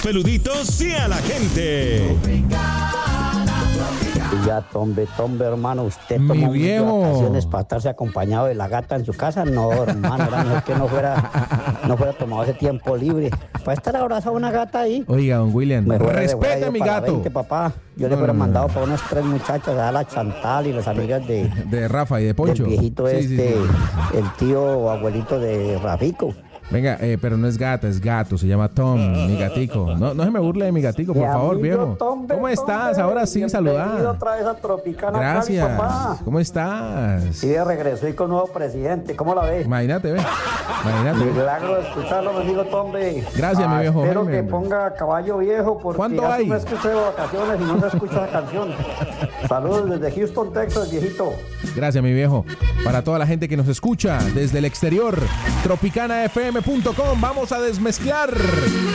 peluditos y a la gente. Ya, Tombe, hermano, usted Mi tomó viejo. vacaciones para estarse acompañado de la gata en su casa. No, hermano, era mejor que no fuera tomado ese tiempo libre. Para estar abrazado a una gata ahí. Oiga, don William, Mejor respete a mi gato. 20, papá. Yo le fuera mandado para unos 3 muchachos, a la Chantal y las amigas de Rafa y de Poncho. del viejito Sí, sí, sí. el tío o abuelito de Rafico. Venga, pero no es gata, es gato, se llama Tom, mi gatico. No se me burle de mi gatico, por favor, viejo. ¿Cómo estás? Ahora sí, saludar. Otra vez a Tropicana. Gracias. Cali, papá. ¿Cómo estás? Sí, regresó y con nuevo presidente. ¿Cómo la ves? Imagínate, ve. Imagínate. Milagro de escucharlo, mi amigo Tombe. Gracias, mi viejo. Espero Jaime. que ponga Caballo Viejo porque ¿Cuánto hace hay? un mes que usted de vacaciones y no se escucha la canción. Saludos desde Houston, Texas, viejito. Gracias, mi viejo. Para toda la gente que nos escucha desde el exterior, tropicanafm.com. Vamos a desmezclar